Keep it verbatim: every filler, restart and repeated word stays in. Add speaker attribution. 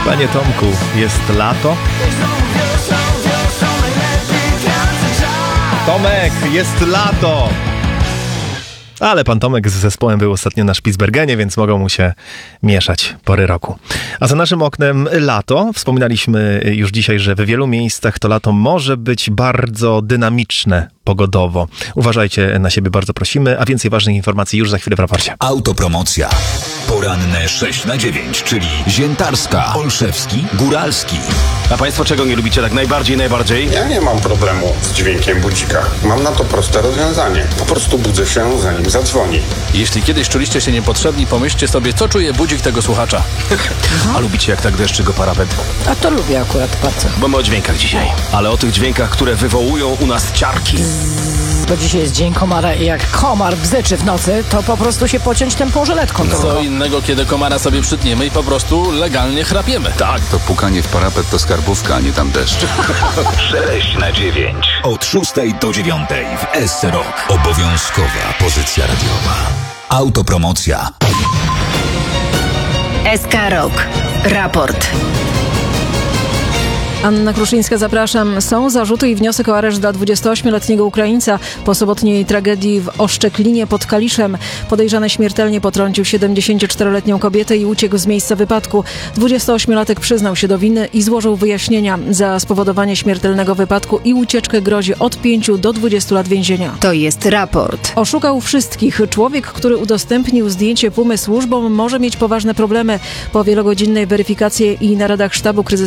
Speaker 1: Panie Tomku, jest lato? Tomek, jest lato! Ale pan Tomek z zespołem był ostatnio na Spitsbergenie, więc mogą mu się mieszać pory roku. A za naszym oknem lato. Wspominaliśmy już dzisiaj, że w wielu miejscach to lato może być bardzo dynamiczne pogodowo. Uważajcie na siebie, bardzo prosimy, a więcej ważnych informacji już za chwilę w raporcie.
Speaker 2: Autopromocja. Poranne sześć na dziewięć, czyli Ziętarska, Olszewski, Góralski.
Speaker 3: A państwo czego nie lubicie tak najbardziej, najbardziej?
Speaker 4: Ja nie mam problemu z dźwiękiem budzika. Mam na to proste rozwiązanie. Po prostu budzę się, zanim zadzwoni.
Speaker 5: Jeśli kiedyś czuliście się niepotrzebni, pomyślcie sobie, co czuje budzik tego słuchacza.
Speaker 3: A lubicie jak tak deszczy go parapet?
Speaker 6: A to lubię akurat bardzo.
Speaker 3: Bo my o dźwiękach dzisiaj. Ale o tych dźwiękach, które wywołują u nas ciarki.
Speaker 6: Bo dzisiaj jest dzień komara i jak komar bzyczy w nocy, to po prostu się pociąć tą żyletką.
Speaker 5: Co no. innego, kiedy komara sobie przytniemy i po prostu legalnie chrapiemy.
Speaker 3: Tak.
Speaker 7: To pukanie w parapet to skarbówka, a nie tam deszcz.
Speaker 2: sześć na dziewięć. Od szóstej do dziewiątej w S C Rock. Obowiązkowa pozycja radiowa. Autopromocja.
Speaker 8: S K Rock. Raport.
Speaker 9: Anna Kruszyńska, zapraszam. Są zarzuty i wniosek o areszt dla dwudziestoośmioletniego Ukraińca po sobotniej tragedii w Oszczeklinie pod Kaliszem. Podejrzany śmiertelnie potrącił siedemdziesięcioczteroletnią kobietę i uciekł z miejsca wypadku. dwudziestoośmiolatek przyznał się do winy i złożył wyjaśnienia. Za spowodowanie śmiertelnego wypadku i ucieczkę grozi od pięciu do dwudziestu lat więzienia.
Speaker 8: To jest raport.
Speaker 9: Oszukał wszystkich. Człowiek, który udostępnił zdjęcie Pumy służbom, może mieć poważne problemy. Po wielogodzinnej weryfikacji i naradach sztabu kryzysowego